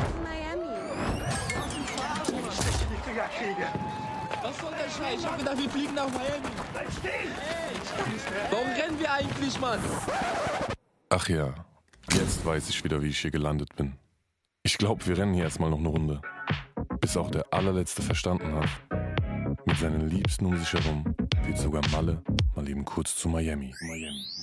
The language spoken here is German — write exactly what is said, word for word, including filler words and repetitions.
Miami. Was soll der Scheiß? Ich hab gedacht, wir fliegen nach Miami. Bleib stehen! Warum rennen wir eigentlich, Mann? Ach ja, jetzt weiß ich wieder, wie ich hier gelandet bin. Ich glaube, wir rennen hier erstmal noch eine Runde. Bis auch der allerletzte verstanden hat. Mit seinen Liebsten um sich herum geht sogar Malle mal eben kurz zu Miami. Miami.